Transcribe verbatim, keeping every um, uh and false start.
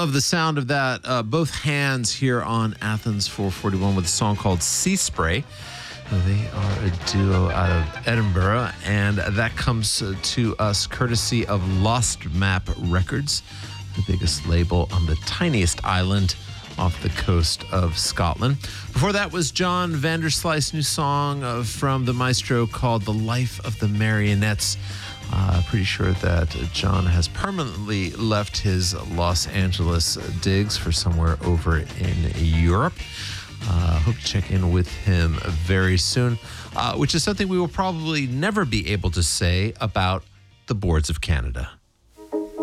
Love the sound of that. Uh, both hands here on Athens four forty-one with a song called Sea Spray. They are a duo out of Edinburgh, and that comes to us courtesy of Lost Map Records, the biggest label on the tiniest island off the coast of Scotland. Before that was John Vanderslice's new song uh, from the maestro called The Life of the Marionettes. Uh, pretty sure that John has permanently left his Los Angeles digs for somewhere over in Europe. Uh, hope to check in with him very soon, uh, which is something we will probably never be able to say about the Boards of Canada.